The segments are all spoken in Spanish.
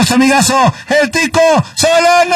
nuestro amigazo, el Tico Solano.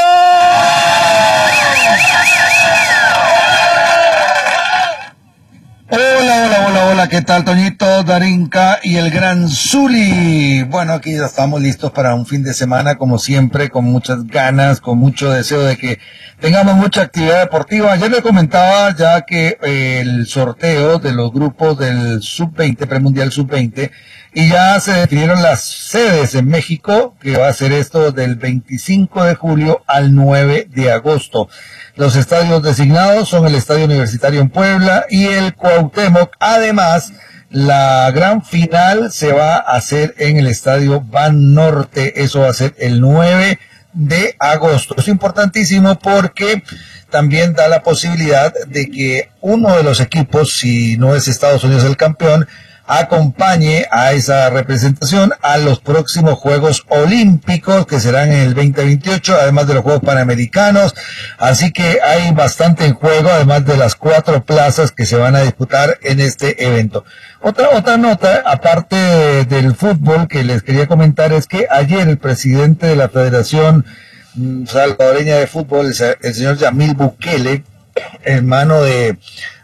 Hola, ¿qué tal, Toñito, Darinka y el gran Zuli? Bueno, aquí ya estamos listos para un fin de semana, como siempre, con muchas ganas, con mucho deseo de que tengamos mucha actividad deportiva. Ayer le comentaba ya que el sorteo de los grupos del Sub-20, Premundial Sub-20, y ya se definieron las sedes en México, que va a ser esto del 25 de julio al 9 de agosto. Los estadios designados son el Estadio Universitario en Puebla y el Cuauhtémoc. Además, la gran final se va a hacer en el Estadio Banorte. Eso va a ser el 9 de agosto. Es importantísimo porque también da la posibilidad de que uno de los equipos, si no es Estados Unidos el campeón, acompañe a esa representación a los próximos Juegos Olímpicos que serán en el 2028, además de los Juegos Panamericanos. Así que hay bastante en juego, además de las 4 plazas que se van a disputar en este evento. Otra nota, aparte del fútbol, que les quería comentar es que ayer el presidente de la Federación Salvadoreña de Fútbol, el señor Yamil Bukele, hermano del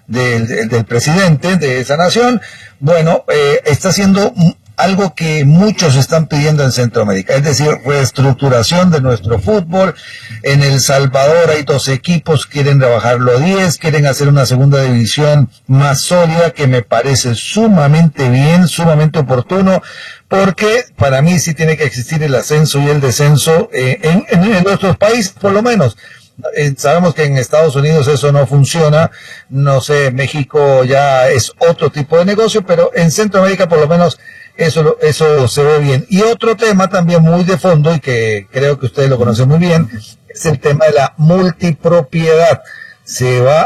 presidente de esa nación, bueno, está haciendo algo que muchos están pidiendo en Centroamérica, es decir, reestructuración de nuestro fútbol. En El Salvador hay 2 equipos, quieren rebajarlo a 10, quieren hacer una segunda división más sólida, que me parece sumamente bien, sumamente oportuno, porque para mí sí tiene que existir el ascenso y el descenso en nuestros países, por lo menos. Sabemos que en Estados Unidos eso no funciona, no sé, México ya es otro tipo de negocio, pero en Centroamérica por lo menos eso se ve bien. Y otro tema también muy de fondo, y que creo que ustedes lo conocen muy bien, es el tema de la multipropiedad. Se va